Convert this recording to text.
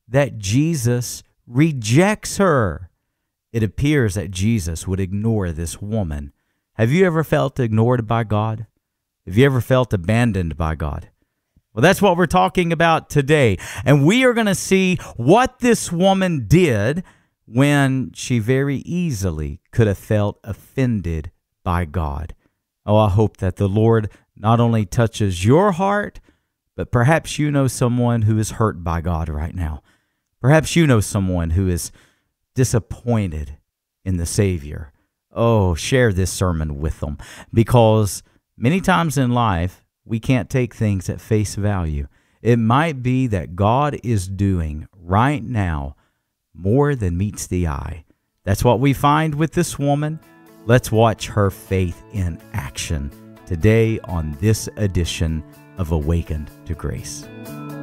that Jesus rejects her. It appears that Jesus would ignore this woman. Have you ever felt ignored by God? Have you ever felt abandoned by God? Well, that's what we're talking about today. And we are going to see what this woman did when she very easily could have felt offended by God. Oh, I hope that the Lord not only touches your heart, but perhaps you know someone who is hurt by God right now. Perhaps you know someone who is disappointed in the Savior. Oh, share this sermon with them, because many times in life, we can't take things at face value. It might be that God is doing right now more than meets the eye. That's what we find with this woman. Let's watch her faith in action today on this edition of Awakened to Grace.